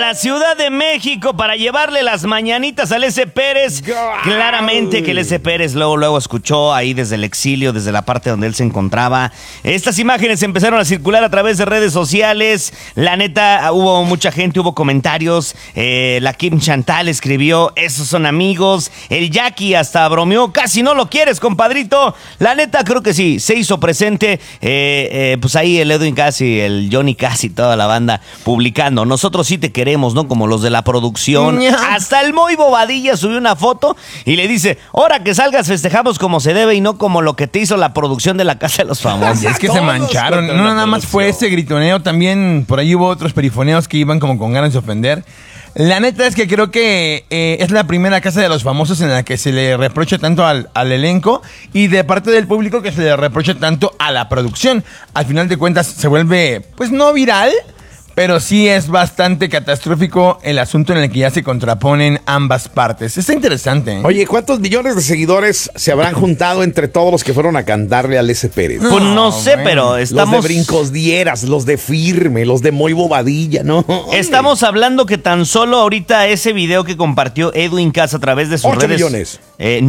la Ciudad de México para llevarle las mañanitas al S. Pérez. Claramente que el S. Pérez luego escuchó ahí desde el exilio, desde la parte donde él se encontraba. Estas imágenes empezaron a circular a través de redes sociales. La neta, hubo mucha gente, hubo comentarios. La Kim Chantal escribió, esos son amigos. El Jackie hasta bromeó, casi no lo quieres, compadrito. La neta, creo que sí, se hizo presente. Pues ahí el Edwin Casi, el Johnny Casi, toda la banda publicando. Nosotros sí te queremos, ¿no? Como los de la producción. Hasta el Moy Bobadilla subió una foto y le dice, ahora que salgas festejamos como se debe y no como lo que te hizo la producción de La Casa de los Famosos. Y es que se mancharon. No nada más fue ese gritoneo, también por ahí hubo otros perifoneos que iban como con ganas de ofender. La neta es que creo que es la primera Casa de los Famosos en la que se le reprocha tanto al elenco y de parte del público que se le reprocha tanto a la producción. Al final de cuentas se vuelve, pues no viral, pero sí es bastante catastrófico el asunto en el que ya se contraponen ambas partes. Está interesante, ¿eh? Oye, ¿cuántos millones de seguidores se habrán juntado entre todos los que fueron a cantarle al S. Pérez? Pues no sé, pero estamos... Los de Brincos Dieras, los de Firme, los de Moy Bobadilla, ¿no? Estamos hablando que tan solo ahorita ese video que compartió Edwin Cass a través de sus 8 redes... millones.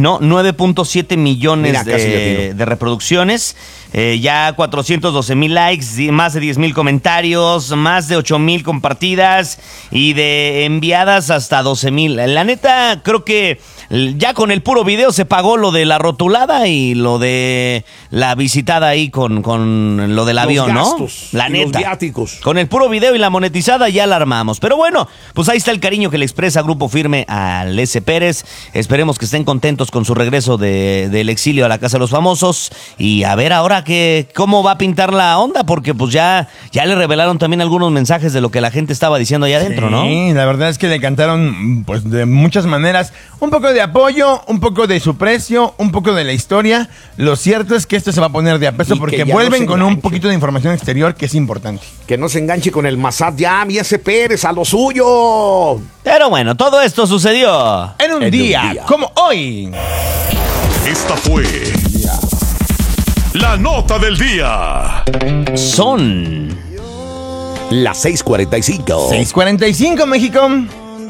9.7 millones. Mira, de reproducciones. Ya 412,000 likes, más de 10,000 comentarios, más de 8,000 compartidas y de enviadas hasta 12,000. La neta, creo que ya con el puro video se pagó lo de la rotulada y lo de la visitada ahí con lo del avión, gastos, ¿no? La neta. Los viáticos. Con el puro video y la monetizada ya la armamos. Pero bueno, pues ahí está el cariño que le expresa Grupo Firme al S. Pérez. Esperemos que estén contentos con su regreso del exilio a la Casa de los Famosos. Y a ver ahora cómo va a pintar la onda, porque pues ya le revelaron también algunos mensajes de lo que la gente estaba diciendo allá adentro, ¿no? Sí, la verdad es que le cantaron pues de muchas maneras. Un poco de apoyo, un poco de su precio, un poco de la historia. Lo cierto es que esto se va a poner de a peso porque vuelven con un poquito de información exterior que es importante. Que no se enganche con el Massad ya, mi S. Pérez, a lo suyo. Pero bueno, todo esto sucedió en un día como hoy. Esta fue la nota del día. Son las 6:45. 6:45, México.